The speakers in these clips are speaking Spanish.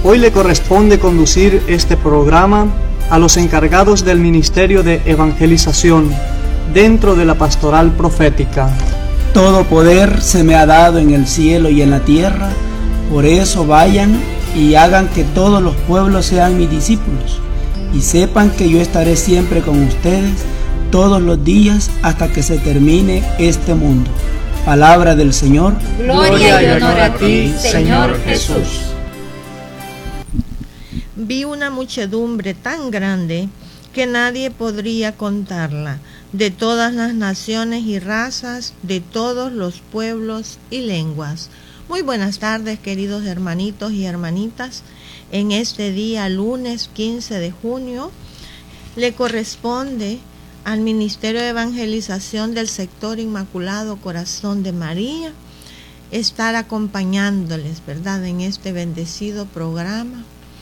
Hoy le corresponde conducir este programa a los encargados del Ministerio de Evangelización dentro de la Pastoral Profética. Todo poder se me ha dado en el cielo y en la tierra, por eso vayan y hagan que todos los pueblos sean mis discípulos, y sepan que yo estaré siempre con ustedes todos los días hasta que se termine este mundo. Palabra del Señor. Gloria y honor a ti, Señor Jesús. Vi una muchedumbre tan grande que nadie podría contarla, de todas las naciones y razas, de todos los pueblos y lenguas. Muy buenas tardes, queridos hermanitos y hermanitas. En este día, lunes 15 de junio, le corresponde al Ministerio de Evangelización del Sector Inmaculado Corazón de María estar acompañándoles, ¿verdad?, en este bendecido programa,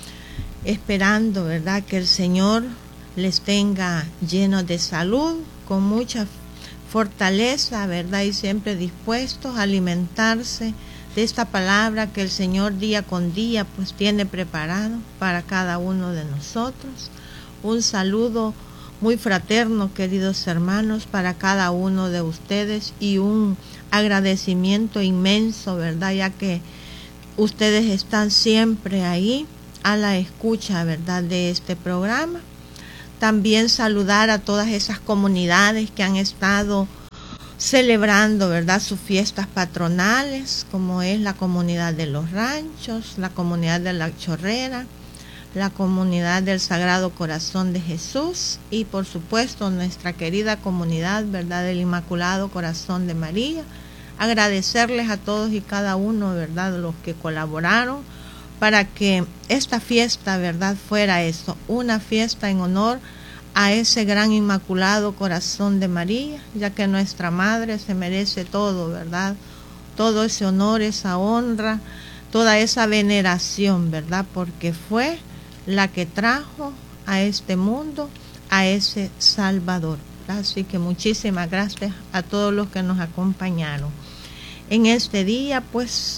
esperando, ¿verdad?, que el Señor les tenga llenos de salud, con mucha fortaleza, ¿verdad?, y siempre dispuestos a alimentarse de esta palabra que el Señor día con día pues tiene preparado para cada uno de nosotros. Un saludo muy fraterno, queridos hermanos, para cada uno de ustedes, y un agradecimiento inmenso, ¿verdad?, ya que ustedes están siempre ahí a la escucha, ¿verdad?, de este programa. También saludar a todas esas comunidades que han estado celebrando, ¿verdad?, sus fiestas patronales, como es la comunidad de los Ranchos, la comunidad de la Chorrera, la comunidad del Sagrado Corazón de Jesús y por supuesto nuestra querida comunidad, ¿verdad?, del Inmaculado Corazón de María. Agradecerles a todos y cada uno, ¿verdad?, los que colaboraron para que esta fiesta, ¿verdad?, fuera eso, una fiesta en honor a ese gran Inmaculado Corazón de María, ya que nuestra Madre se merece todo, ¿verdad?, todo ese honor, esa honra, toda esa veneración, ¿verdad?, porque fue la que trajo a este mundo a ese Salvador. Así que muchísimas gracias a todos los que nos acompañaron. En este día, pues,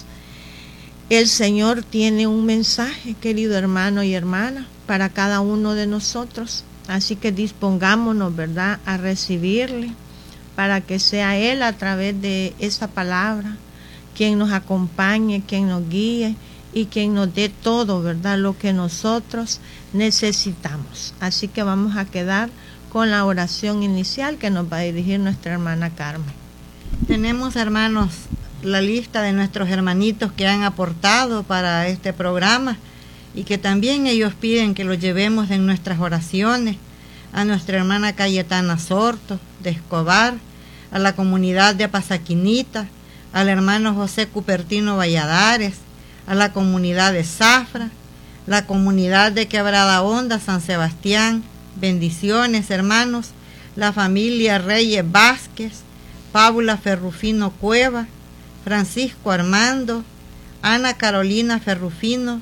el Señor tiene un mensaje, querido hermano y hermana, para cada uno de nosotros. Así que dispongámonos, ¿verdad?, a recibirle, para que sea Él a través de esta palabra quien nos acompañe, quien nos guíe y quien nos dé todo, ¿verdad?, lo que nosotros necesitamos. Así que vamos a quedar con la oración inicial que nos va a dirigir nuestra hermana Carmen. Tenemos, hermanos, la lista de nuestros hermanitos que han aportado para este programa y que también ellos piden que lo llevemos en nuestras oraciones. A nuestra hermana Cayetana Sorto de Escobar, a la comunidad de Pasaquinita, al hermano José Cupertino Valladares, a la comunidad de Zafra, la comunidad de Quebrada Honda, San Sebastián. Bendiciones, hermanos. La familia Reyes Vázquez, Paula Ferrufino Cueva, Francisco Armando, Ana Carolina Ferrufino,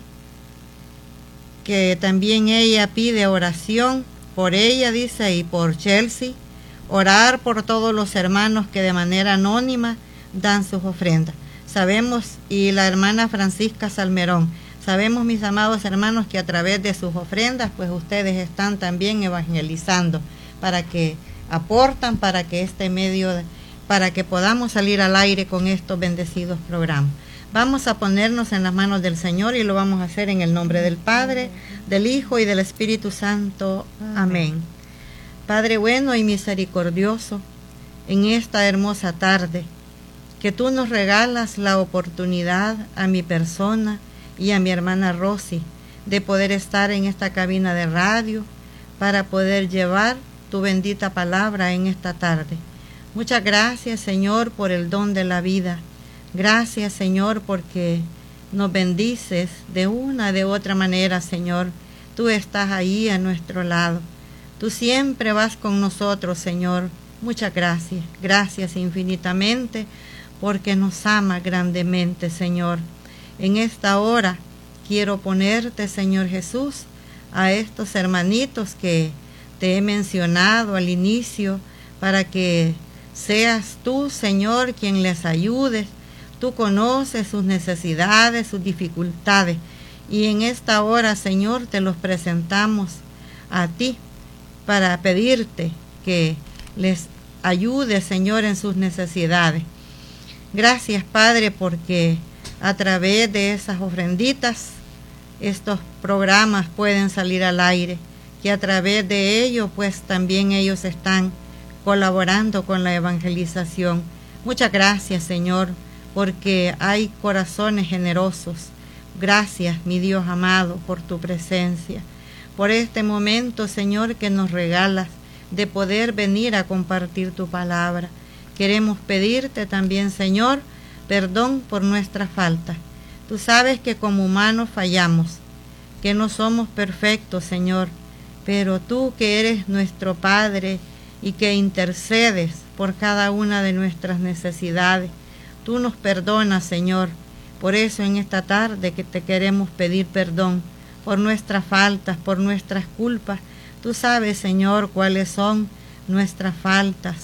que también ella pide oración por ella, dice, y por Chelsea, orar por todos los hermanos que de manera anónima dan sus ofrendas. Sabemos, y la hermana Francisca Salmerón, sabemos, mis amados hermanos, que a través de sus ofrendas, pues ustedes están también evangelizando, para que aportan, para que este medio, para que podamos salir al aire con estos bendecidos programas. Vamos a ponernos en las manos del Señor y lo vamos a hacer en el nombre del Padre, del Hijo y del Espíritu Santo. Amén. Padre bueno y misericordioso, en esta hermosa tarde, que tú nos regalas la oportunidad a mi persona y a mi hermana Rosy de poder estar en esta cabina de radio para poder llevar tu bendita palabra en esta tarde. Muchas gracias, Señor, por el don de la vida. Gracias, Señor, porque nos bendices de una de otra manera, Señor. Tú estás ahí a nuestro lado. Tú siempre vas con nosotros, Señor. Muchas gracias. Gracias infinitamente porque nos ama grandemente, Señor. En esta hora quiero ponerte, Señor Jesús, a estos hermanitos que te he mencionado al inicio, para que seas tú, Señor, quien les ayude. Tú conoces sus necesidades, sus dificultades, Y en esta hora, Señor, te los presentamos a ti para pedirte que les ayude, Señor, en sus necesidades. Gracias, Padre, porque a través de esas ofrenditas estos programas pueden salir al aire, que a través de ello pues también ellos están colaborando con la evangelización. Muchas gracias, Señor, porque hay corazones generosos. Gracias, mi Dios amado, por tu presencia, por este momento, Señor, que nos regalas de poder venir a compartir tu palabra. Queremos pedirte también, Señor, perdón por nuestras faltas. Tú sabes que como humanos fallamos, que no somos perfectos, Señor, pero tú que eres nuestro Padre y que intercedes por cada una de nuestras necesidades, tú nos perdonas, Señor. Por eso en esta tarde que te queremos pedir perdón por nuestras faltas, por nuestras culpas. Tú sabes, Señor, cuáles son nuestras faltas.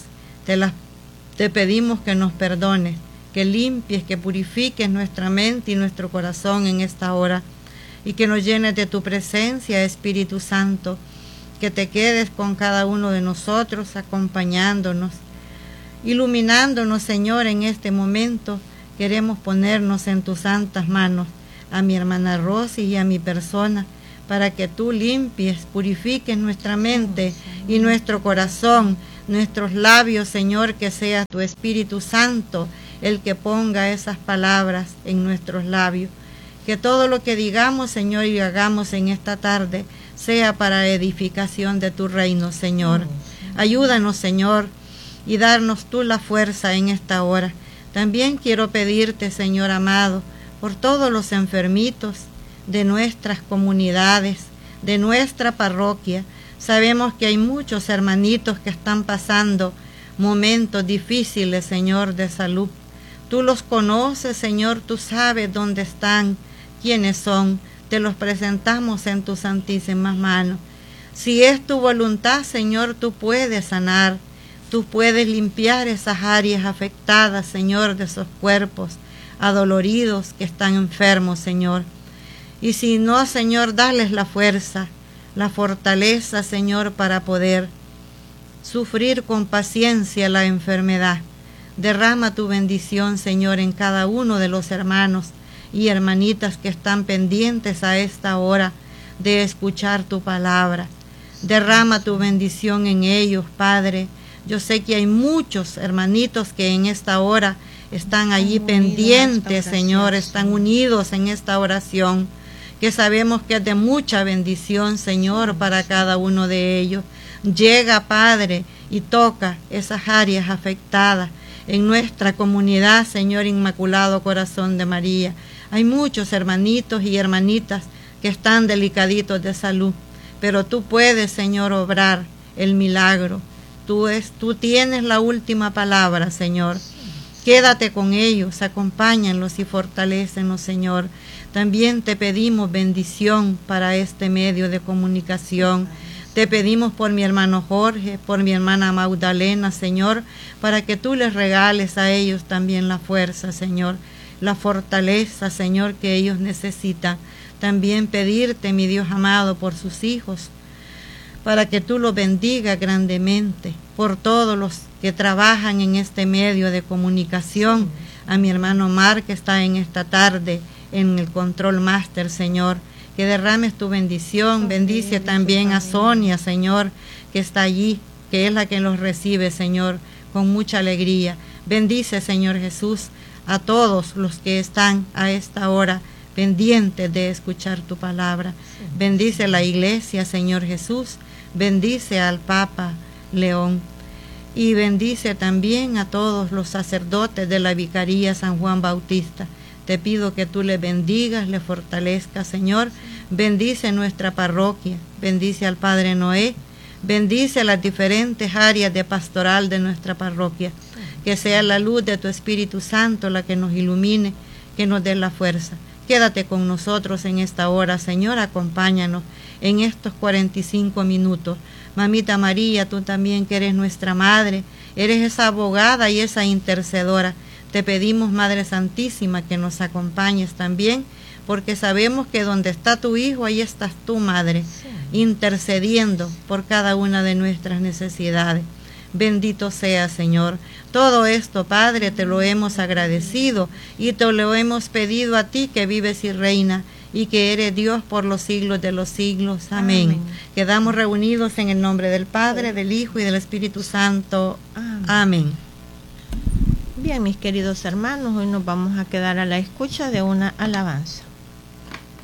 Te pedimos que nos perdones, que limpies, que purifiques nuestra mente y nuestro corazón en esta hora, y que nos llenes de tu presencia, Espíritu Santo, que te quedes con cada uno de nosotros, acompañándonos, iluminándonos, Señor, en este momento. Queremos ponernos en tus santas manos, a mi hermana Rosy y a mi persona, para que tú limpies, purifiques nuestra mente y nuestro corazón, nuestros labios, Señor, que sea tu Espíritu Santo el que ponga esas palabras en nuestros labios. Que todo lo que digamos, Señor, y hagamos en esta tarde sea para edificación de tu reino, Señor. Ayúdanos, Señor, y darnos tú la fuerza en esta hora. También quiero pedirte, Señor amado, por todos los enfermitos de nuestras comunidades, de nuestra parroquia. Sabemos que hay muchos hermanitos que están pasando momentos difíciles, Señor, de salud. Tú los conoces, Señor, tú sabes dónde están, quiénes son. Te los presentamos en tus santísimas manos. Si es tu voluntad, Señor, tú puedes sanar. Tú puedes limpiar esas áreas afectadas, Señor, de esos cuerpos adoloridos que están enfermos, Señor. Y si no, Señor, dales la fuerza, la fortaleza, Señor, para poder sufrir con paciencia la enfermedad. Derrama tu bendición, Señor, en cada uno de los hermanos y hermanitas que están pendientes a esta hora de escuchar tu palabra. Derrama tu bendición en ellos, Padre. Yo sé que hay muchos hermanitos que en esta hora están allí pendientes, Señor, están unidos en esta oración, que sabemos que es de mucha bendición, Señor, para cada uno de ellos. Llega, Padre, y toca esas áreas afectadas en nuestra comunidad, Señor Inmaculado Corazón de María. Hay muchos hermanitos y hermanitas que están delicaditos de salud, pero tú puedes, Señor, obrar el milagro. Tú tienes la última palabra, Señor. Quédate con ellos, acompáñalos y fortalécenos, Señor. También te pedimos bendición para este medio de comunicación. Te pedimos por mi hermano Jorge, por mi hermana Magdalena, Señor, para que tú les regales a ellos también la fuerza, Señor, la fortaleza, Señor, que ellos necesitan. También pedirte, mi Dios amado, por sus hijos, para que tú los bendigas grandemente, por todos los que trabajan en este medio de comunicación. A mi hermano Mar, que está en esta tarde en el Control Master, Señor, que derrames tu bendición. Bendice también a Sonia, Señor, que está allí, que es la que los recibe, Señor, con mucha alegría. Bendice, Señor Jesús, a todos los que están a esta hora pendientes de escuchar tu palabra. Bendice la iglesia, Señor Jesús. Bendice al Papa León. Y bendice también a todos los sacerdotes de la Vicaría San Juan Bautista. Te pido que tú le bendigas, le fortalezcas, Señor. Bendice nuestra parroquia, bendice al Padre Noé, bendice las diferentes áreas de pastoral de nuestra parroquia. Que sea la luz de tu Espíritu Santo la que nos ilumine, que nos dé la fuerza. Quédate con nosotros en esta hora, Señor, acompáñanos en estos 45 minutos. Mamita María, tú también que eres nuestra Madre, eres esa abogada y esa intercedora. Te pedimos, Madre Santísima, que nos acompañes también, porque sabemos que donde está tu Hijo, ahí estás tú, Madre, intercediendo por cada una de nuestras necesidades. Bendito sea, Señor. Todo esto, Padre, te lo hemos agradecido y te lo hemos pedido a ti, que vives y reinas y que eres Dios por los siglos de los siglos. Amén. Quedamos reunidos en el nombre del Padre, del Hijo y del Espíritu Santo. Amén. Bien, mis queridos hermanos, hoy nos vamos a quedar a la escucha de una alabanza.